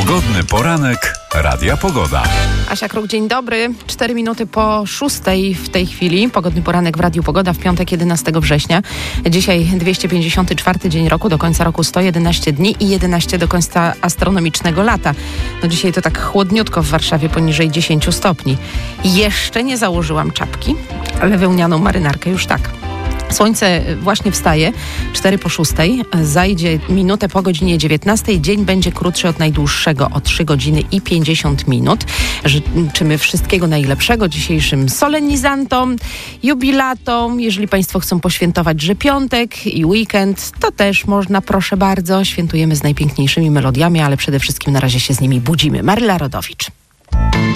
Pogodny poranek Radia Pogoda. Asia Kruk, dzień dobry. 4 minuty po 6:00 w tej chwili. Pogodny poranek w Radiu Pogoda w piątek 11 września. Dzisiaj 254 dzień roku, do końca roku 111 dni i 11 do końca astronomicznego lata. No dzisiaj to tak chłodniutko w Warszawie, poniżej 10 stopni. Jeszcze nie założyłam czapki, ale wełnianą marynarkę już tak. Słońce właśnie wstaje, 4 po 6:00, zajdzie minutę po godzinie 19:00. Dzień będzie krótszy od najdłuższego o 3 godziny i 50 minut. Życzymy wszystkiego najlepszego dzisiejszym solenizantom, jubilatom. Jeżeli Państwo chcą poświętować, że piątek i weekend, to też można, proszę bardzo. Świętujemy z najpiękniejszymi melodiami, ale przede wszystkim na razie się z nimi budzimy. Maryla Rodowicz.